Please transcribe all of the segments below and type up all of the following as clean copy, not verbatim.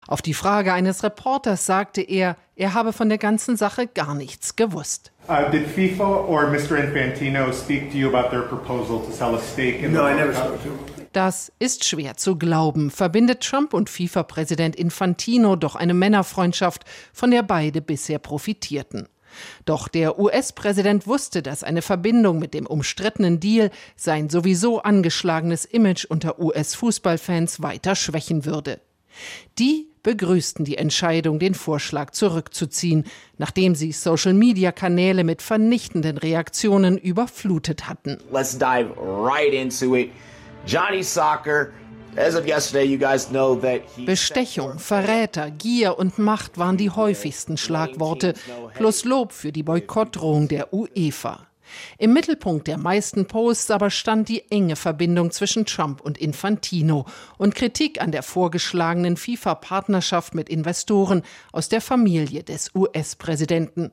Auf die Frage eines Reporters sagte er habe von der ganzen Sache gar nichts gewusst. Did FIFA or Mr. Infantino speak to you about their proposal to sell a stake in the World Cup? No, I never spoke to him. Das ist schwer zu glauben, verbindet Trump und FIFA-Präsident Infantino doch eine Männerfreundschaft, von der beide bisher profitierten. Doch der US-Präsident wusste, dass eine Verbindung mit dem umstrittenen Deal sein sowieso angeschlagenes Image unter US-Fußballfans weiter schwächen würde. Die begrüßten die Entscheidung, den Vorschlag zurückzuziehen, nachdem sie Social-Media-Kanäle mit vernichtenden Reaktionen überflutet hatten. Let's dive right into it. Johnny Soccer, as of yesterday, you guys know that Bestechung, Verräter, Gier und Macht waren die häufigsten Schlagworte, plus Lob für die Boykottdrohung der UEFA. Im Mittelpunkt der meisten Posts aber stand die enge Verbindung zwischen Trump und Infantino und Kritik an der vorgeschlagenen FIFA-Partnerschaft mit Investoren aus der Familie des US-Präsidenten.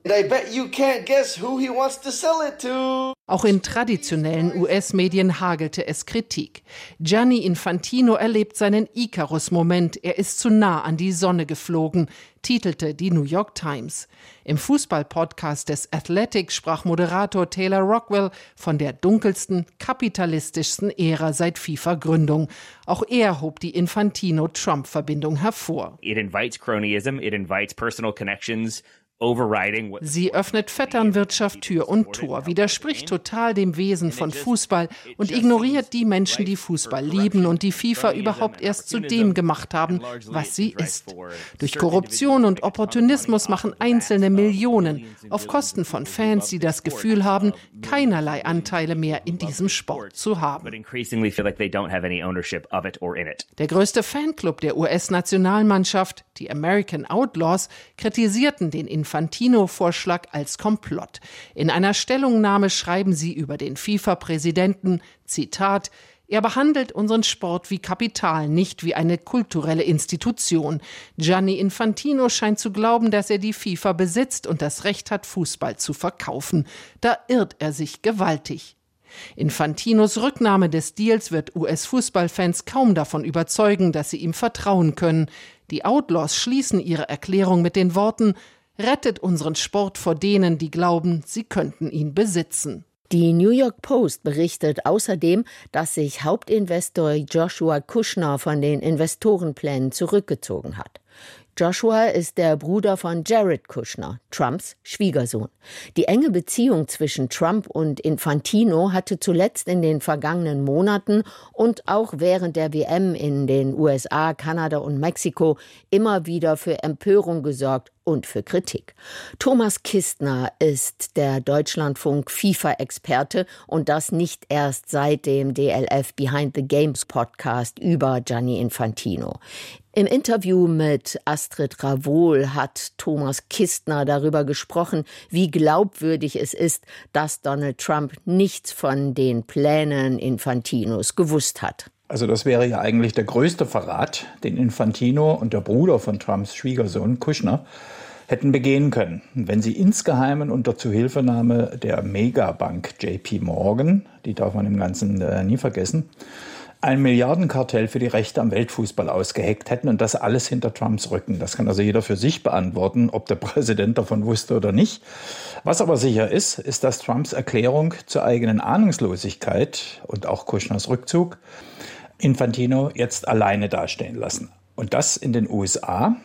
Auch in traditionellen US-Medien hagelte es Kritik. Gianni Infantino erlebt seinen Icarus-Moment. Er ist zu nah an die Sonne geflogen, titelte die New York Times. Im Fußball-Podcast des Athletic sprach Moderator Taylor Rockwell von der dunkelsten, kapitalistischsten Ära seit FIFA-Gründung. Auch er hob die Infantino-Trump-Verbindung hervor. It invites cronyism, it invites personal connections. Sie öffnet Vetternwirtschaft Tür und Tor, widerspricht total dem Wesen von Fußball und ignoriert die Menschen, die Fußball lieben und die FIFA überhaupt erst zu dem gemacht haben, was sie ist. Durch Korruption und Opportunismus machen Einzelne Millionen auf Kosten von Fans, die das Gefühl haben, keinerlei Anteile mehr in diesem Sport zu haben. Der größte Fanclub der US-Nationalmannschaft, die American Outlaws, kritisierten den Infantino-Vorschlag als Komplott. In einer Stellungnahme schreiben sie über den FIFA-Präsidenten, Zitat, er behandelt unseren Sport wie Kapital, nicht wie eine kulturelle Institution. Gianni Infantino scheint zu glauben, dass er die FIFA besitzt und das Recht hat, Fußball zu verkaufen. Da irrt er sich gewaltig. Infantinos Rücknahme des Deals wird US-Fußballfans kaum davon überzeugen, dass sie ihm vertrauen können. Die Outlaws schließen ihre Erklärung mit den Worten: Rettet unseren Sport vor denen, die glauben, sie könnten ihn besitzen. Die New York Post berichtet außerdem, dass sich Hauptinvestor Joshua Kushner von den Investorenplänen zurückgezogen hat. Joshua ist der Bruder von Jared Kushner, Trumps Schwiegersohn. Die enge Beziehung zwischen Trump und Infantino hatte zuletzt in den vergangenen Monaten und auch während der WM in den USA, Kanada und Mexiko immer wieder für Empörung gesorgt und für Kritik. Thomas Kistner ist der Deutschlandfunk-FIFA-Experte und das nicht erst seit dem DLF Behind the Games Podcast über Gianni Infantino. Im Interview mit Astrid Ravohl hat Thomas Kistner darüber gesprochen, wie glaubwürdig es ist, dass Donald Trump nichts von den Plänen Infantinos gewusst hat. Also das wäre ja eigentlich der größte Verrat, den Infantino und der Bruder von Trumps Schwiegersohn Kushner hätten begehen können, wenn sie insgeheim unter Zuhilfenahme der Megabank JP Morgan, die darf man im Ganzen nie vergessen, ein Milliardenkartell für die Rechte am Weltfußball ausgeheckt hätten und das alles hinter Trumps Rücken. Das kann also jeder für sich beantworten, ob der Präsident davon wusste oder nicht. Was aber sicher ist, ist, dass Trumps Erklärung zur eigenen Ahnungslosigkeit und auch Kushners Rückzug Infantino jetzt alleine dastehen lassen. Und das in den USA,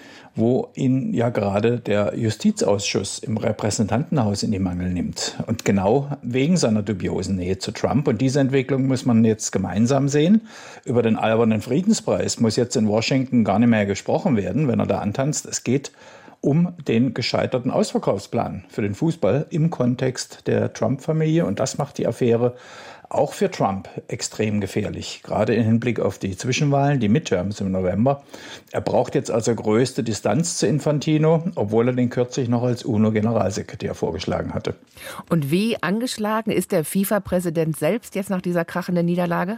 wo ihn ja gerade der Justizausschuss im Repräsentantenhaus in die Mangel nimmt. Und genau wegen seiner dubiosen Nähe zu Trump. Und diese Entwicklung muss man jetzt gemeinsam sehen. Über den albernen Friedenspreis muss jetzt in Washington gar nicht mehr gesprochen werden, wenn er da antanzt. Es geht um den gescheiterten Ausverkaufsplan für den Fußball im Kontext der Trump-Familie. Und das macht die Affäre auch für Trump extrem gefährlich, gerade im Hinblick auf die Zwischenwahlen, die Midterms im November. Er braucht jetzt also größte Distanz zu Infantino, obwohl er den kürzlich noch als UNO-Generalsekretär vorgeschlagen hatte. Und wie angeschlagen ist der FIFA-Präsident selbst jetzt nach dieser krachenden Niederlage?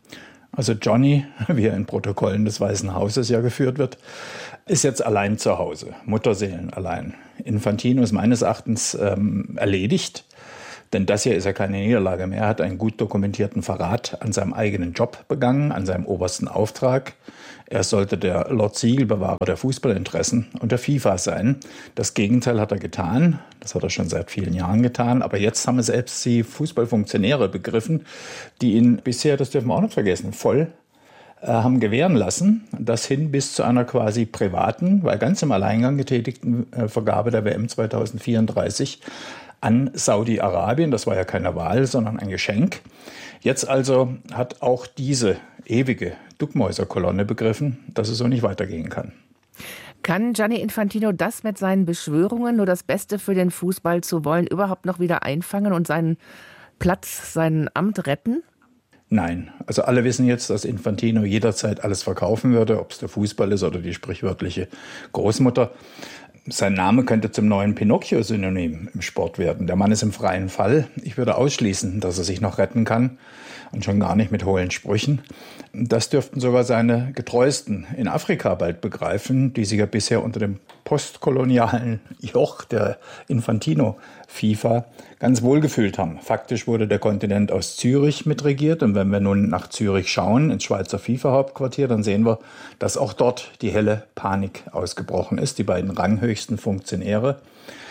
Also Johnny, wie er in Protokollen des Weißen Hauses ja geführt wird, ist jetzt allein zu Hause, Mutterseelen allein. Infantino ist meines Erachtens erledigt. Denn das hier ist ja keine Niederlage mehr. Er hat einen gut dokumentierten Verrat an seinem eigenen Job begangen, an seinem obersten Auftrag. Er sollte der Lord Siegelbewahrer der Fußballinteressen und der FIFA sein. Das Gegenteil hat er getan. Das hat er schon seit vielen Jahren getan. Aber jetzt haben es selbst die Fußballfunktionäre begriffen, die ihn bisher, das dürfen wir auch nicht vergessen, voll haben gewähren lassen. Das hin bis zu einer quasi privaten, weil ganz im Alleingang getätigten Vergabe der WM 2034 an Saudi-Arabien. Das war ja keine Wahl, sondern ein Geschenk. Jetzt also hat auch diese ewige Duckmäuserkolonne begriffen, dass es so nicht weitergehen kann. Kann Gianni Infantino das mit seinen Beschwörungen, nur das Beste für den Fußball zu wollen, überhaupt noch wieder einfangen und seinen Platz, sein Amt retten? Nein, also alle wissen jetzt, dass Infantino jederzeit alles verkaufen würde, ob es der Fußball ist oder die sprichwörtliche Großmutter. Sein Name könnte zum neuen Pinocchio-Synonym im Sport werden. Der Mann ist im freien Fall. Ich würde ausschließen, dass er sich noch retten kann und schon gar nicht mit hohlen Sprüchen. Das dürften sogar seine Getreuesten in Afrika bald begreifen, die sich ja bisher unter dem postkolonialen Joch der Infantino-FIFA ganz wohl gefühlt haben. Faktisch wurde der Kontinent aus Zürich mitregiert. Und wenn wir nun nach Zürich schauen, ins Schweizer FIFA-Hauptquartier, dann sehen wir, dass auch dort die helle Panik ausgebrochen ist. Die beiden ranghöchsten Funktionäre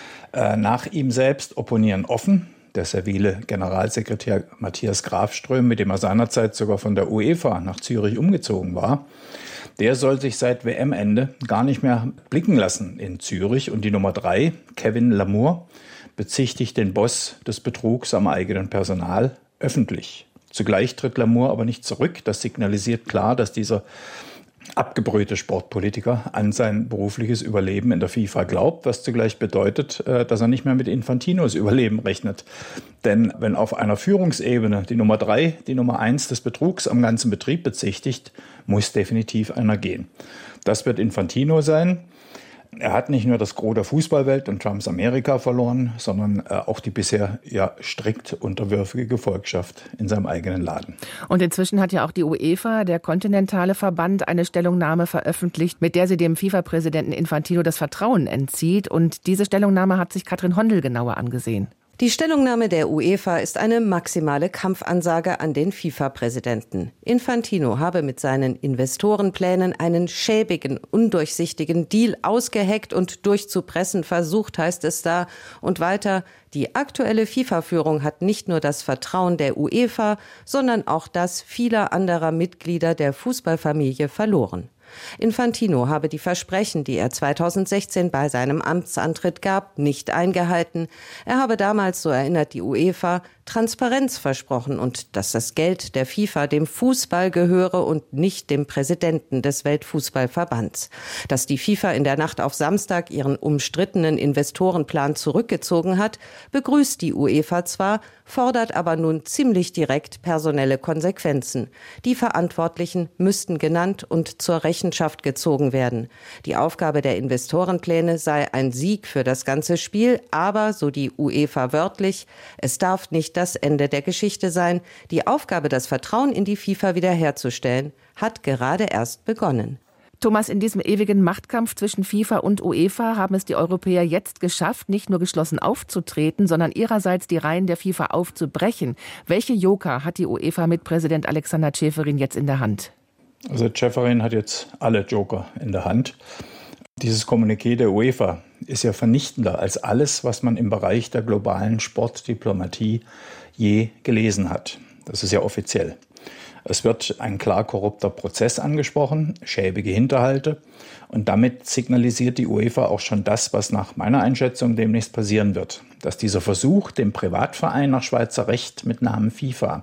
nach ihm selbst opponieren offen. Der servile Generalsekretär Matthias Grafström, mit dem er seinerzeit sogar von der UEFA nach Zürich umgezogen war, der soll sich seit WM-Ende gar nicht mehr blicken lassen in Zürich. Und die Nummer 3, Kevin Lamour, bezichtigt den Boss des Betrugs am eigenen Personal öffentlich. Zugleich tritt Lamour aber nicht zurück. Das signalisiert klar, dass dieser abgebrühte Sportpolitiker an sein berufliches Überleben in der FIFA glaubt, was zugleich bedeutet, dass er nicht mehr mit Infantinos Überleben rechnet. Denn wenn auf einer Führungsebene die Nummer 3, die Nummer 1 des Betrugs am ganzen Betrieb bezichtigt, muss definitiv einer gehen. Das wird Infantino sein. Er hat nicht nur das Gros der Fußballwelt und Trumps Amerika verloren, sondern auch die bisher ja strikt unterwürfige Gefolgschaft in seinem eigenen Laden. Und inzwischen hat ja auch die UEFA, der kontinentale Verband, eine Stellungnahme veröffentlicht, mit der sie dem FIFA-Präsidenten Infantino das Vertrauen entzieht. Und diese Stellungnahme hat sich Katrin Hondel genauer angesehen. Die Stellungnahme der UEFA ist eine maximale Kampfansage an den FIFA-Präsidenten. Infantino habe mit seinen Investorenplänen einen schäbigen, undurchsichtigen Deal ausgeheckt und durchzupressen versucht, heißt es da. Und weiter, die aktuelle FIFA-Führung hat nicht nur das Vertrauen der UEFA, sondern auch das vieler anderer Mitglieder der Fußballfamilie verloren. Infantino habe die Versprechen, die er 2016 bei seinem Amtsantritt gab, nicht eingehalten. Er habe damals, so erinnert die UEFA, Transparenz versprochen und dass das Geld der FIFA dem Fußball gehöre und nicht dem Präsidenten des Weltfußballverbands. Dass die FIFA in der Nacht auf Samstag ihren umstrittenen Investorenplan zurückgezogen hat, begrüßt die UEFA zwar, fordert aber nun ziemlich direkt personelle Konsequenzen. Die Verantwortlichen müssten genannt und zur Rechenschaft gezogen werden. Die Aufgabe der Investorenpläne sei ein Sieg für das ganze Spiel, aber, so die UEFA wörtlich, es darf nicht das Ende der Geschichte sein. Die Aufgabe, das Vertrauen in die FIFA wiederherzustellen, hat gerade erst begonnen. Thomas, in diesem ewigen Machtkampf zwischen FIFA und UEFA haben es die Europäer jetzt geschafft, nicht nur geschlossen aufzutreten, sondern ihrerseits die Reihen der FIFA aufzubrechen. Welche Joker hat die UEFA mit Präsident Alexander Ceferin jetzt in der Hand? Also Ceferin hat jetzt alle Joker in der Hand. Dieses Kommuniqué der UEFA ist ja vernichtender als alles, was man im Bereich der globalen Sportdiplomatie je gelesen hat. Das ist ja offiziell. Es wird ein klar korrupter Prozess angesprochen, schäbige Hinterhalte. Und damit signalisiert die UEFA auch schon das, was nach meiner Einschätzung demnächst passieren wird. Dass dieser Versuch, dem Privatverein nach Schweizer Recht mit Namen FIFA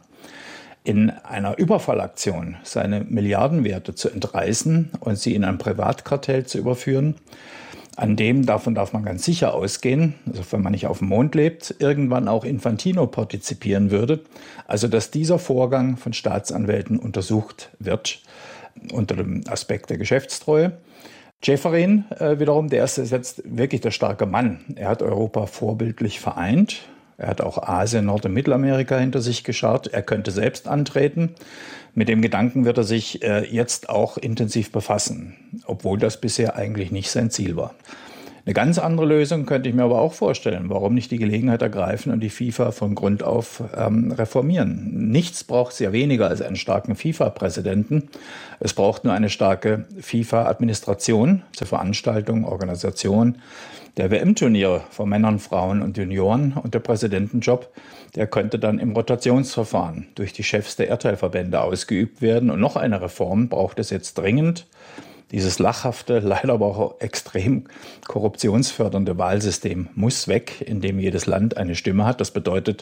in einer Überfallaktion seine Milliardenwerte zu entreißen und sie in ein Privatkartell zu überführen, an dem, davon darf man ganz sicher ausgehen, also wenn man nicht auf dem Mond lebt, irgendwann auch Infantino partizipieren würde. Also dass dieser Vorgang von Staatsanwälten untersucht wird unter dem Aspekt der Geschäftstreue. Ceferin wiederum, der ist jetzt wirklich der starke Mann. Er hat Europa vorbildlich vereint. Er hat auch Asien, Nord- und Mittelamerika hinter sich geschart. Er könnte selbst antreten. Mit dem Gedanken wird er sich jetzt auch intensiv befassen, obwohl das bisher eigentlich nicht sein Ziel war. Eine ganz andere Lösung könnte ich mir aber auch vorstellen. Warum nicht die Gelegenheit ergreifen und die FIFA von Grund auf reformieren? Nichts braucht es ja weniger als einen starken FIFA-Präsidenten. Es braucht nur eine starke FIFA-Administration zur Veranstaltung, Organisation der WM-Turniere von Männern, Frauen und Junioren. Und der Präsidentenjob, der könnte dann im Rotationsverfahren durch die Chefs der Erdteilverbände ausgeübt werden. Und noch eine Reform braucht es jetzt dringend. Dieses lachhafte, leider aber auch extrem korruptionsfördernde Wahlsystem muss weg, in dem jedes Land eine Stimme hat. Das bedeutet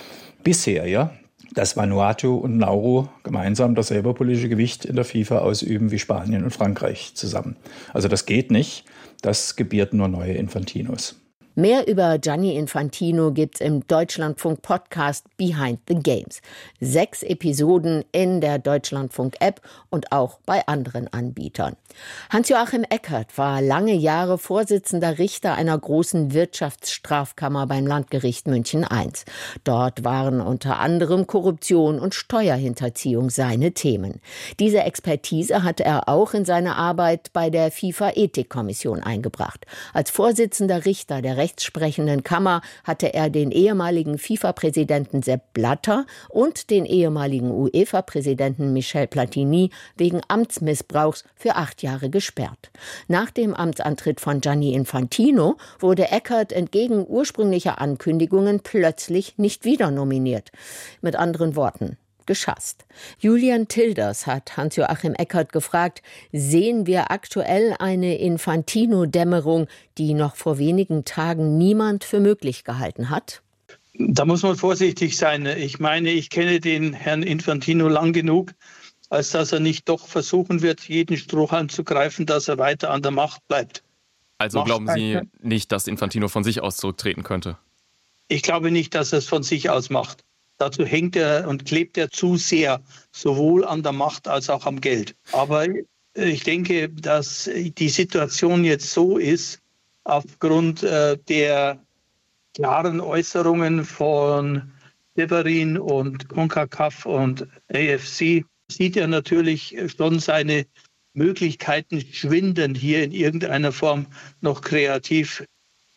bisher ja, dass Vanuatu und Nauru gemeinsam dasselbe politische Gewicht in der FIFA ausüben wie Spanien und Frankreich zusammen. Also das geht nicht. Das gebiert nur neue Infantinos. Mehr über Gianni Infantino gibt's im Deutschlandfunk-Podcast Behind the Games. 6 Episoden in der Deutschlandfunk-App und auch bei anderen Anbietern. Hans-Joachim Eckert war lange Jahre Vorsitzender Richter einer großen Wirtschaftsstrafkammer beim Landgericht München I. Dort waren unter anderem Korruption und Steuerhinterziehung seine Themen. Diese Expertise hat er auch in seine Arbeit bei der FIFA-Ethikkommission eingebracht. Als Vorsitzender Richter der rechtssprechenden Kammer hatte er den ehemaligen FIFA-Präsidenten Sepp Blatter und den ehemaligen UEFA-Präsidenten Michel Platini wegen Amtsmissbrauchs für 8 Jahre gesperrt. Nach dem Amtsantritt von Gianni Infantino wurde Eckert entgegen ursprünglicher Ankündigungen plötzlich nicht wieder nominiert. Mit anderen Worten: geschasst. Julian Tilders hat Hans-Joachim Eckert gefragt, sehen wir aktuell eine Infantino-Dämmerung, die noch vor wenigen Tagen niemand für möglich gehalten hat? Da muss man vorsichtig sein. Ich meine, ich kenne den Herrn Infantino lang genug, als dass er nicht doch versuchen wird, jeden Strohhalm zu greifen, dass er weiter an der Macht bleibt. Also glauben Sie nicht, dass Infantino von sich aus zurücktreten könnte? Ich glaube nicht, dass er es von sich aus macht. Dazu hängt er und klebt er zu sehr, sowohl an der Macht als auch am Geld. Aber ich denke, dass die Situation jetzt so ist, aufgrund der klaren Äußerungen von Severin und CONCACAF und AFC, sieht er natürlich schon seine Möglichkeiten schwinden, hier in irgendeiner Form noch kreativ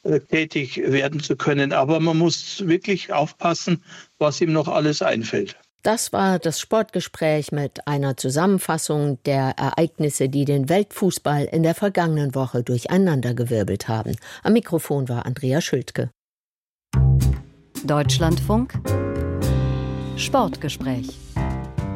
tätig werden zu können. Aber man muss wirklich aufpassen, was ihm noch alles einfällt. Das war das Sportgespräch mit einer Zusammenfassung der Ereignisse, die den Weltfußball in der vergangenen Woche durcheinandergewirbelt haben. Am Mikrofon war Andrea Schültke. Deutschlandfunk Sportgespräch.